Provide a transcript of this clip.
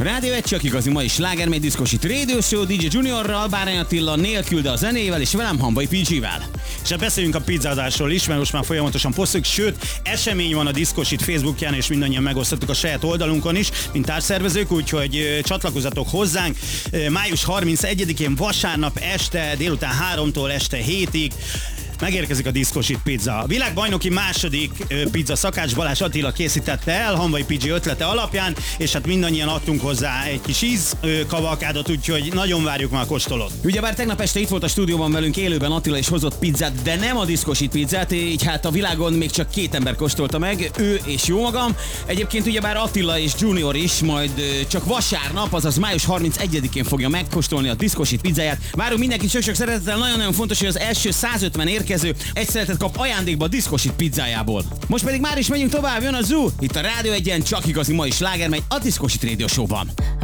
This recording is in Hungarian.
Rádió egy csak igazi mai sláger, mely diszkosít Radio Show, DJ Juniorral, Bárány Attila nélkül, de a zenével, és velem Hamvai PG-vel. És beszéljünk a pizzázásról is, mert most már folyamatosan posztoljuk, sőt, esemény van a Diszkosít Facebookján, és mindannyian megosztottuk a saját oldalunkon is, mint társszervezők, úgyhogy csatlakozatok hozzánk. Május 31-én vasárnap este, délután 3-tól este 7-ig megérkezik a Diszkosít pizza. A világbajnoki második pizza szakács Balázs Attila készítette el, Hamvai PG ötlete alapján, és hát mindannyian adtunk hozzá egy kis ízkavalkádot, úgyhogy nagyon várjuk már a kóstolót. Ugyebár tegnap este itt volt a stúdióban velünk élőben Attila, és hozott pizzát, de nem a Diszkosít pizzát, így hát a világon még csak 2 ember kóstolta meg, ő és jó magam. Egyébként ugyebár Attila és Junior is majd csak vasárnap, azaz május 31-én fogja megkóstolni a Diszkosít pizzáját. Várunk mindenkit sok-sok szeretettel, nagyon-nagyon fontos, hogy az első 150 érkező egy szeretet kap ajándékba a Diszkosít pizzájából. Most pedig már is megyünk tovább, jön a Zoo, itt a Rádió 1-en csak igazi mai sláger megy a Diszkosít Radio Show-ban.